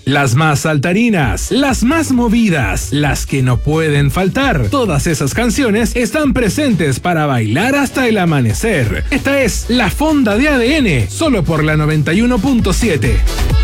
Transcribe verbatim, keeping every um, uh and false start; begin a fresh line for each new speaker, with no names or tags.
Las más saltarinas, las más movidas, las que no pueden faltar. Todas esas canciones están presentes para bailar hasta el amanecer. Esta es La Fonda de A D N, solo por la noventa y uno punto siete.